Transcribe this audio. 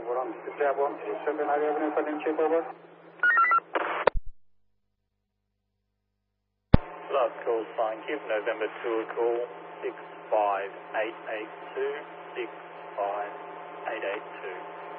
we're on Jab 137 Avenue, London, chip over. Last call sign, give November 2 a call, 65882, 65882.